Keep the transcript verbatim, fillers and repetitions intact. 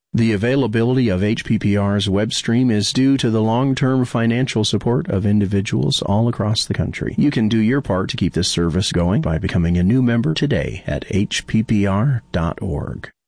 The availability of H P P R's web stream is due to the long-term financial support of individuals all across the country. You can do your part to keep this service going by becoming a new member today at h p p r dot org.